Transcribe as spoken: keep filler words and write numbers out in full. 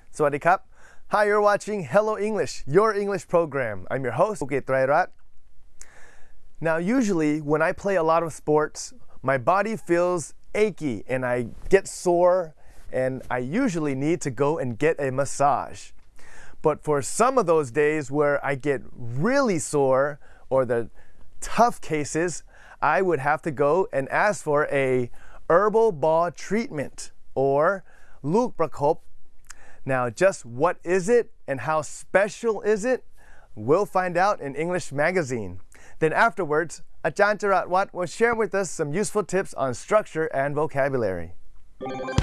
สวัสดีครับ Hi, you're watching Hello English, your English program. I'm your host, Pukit Trairat. Now, usually when I play a lot of sports, my body feels achy and I get sore, and I usually need to go and get a massage. But for some of those days where I get really sore, or the tough cases, I would have to go and ask for a herbal ball treatment, or Luk Prakop. Now, just what is it and how special is it? We'll find out in English Magazine. Then afterwards, Ajahn Charat Wat will share with us some useful tips on structure and vocabulary.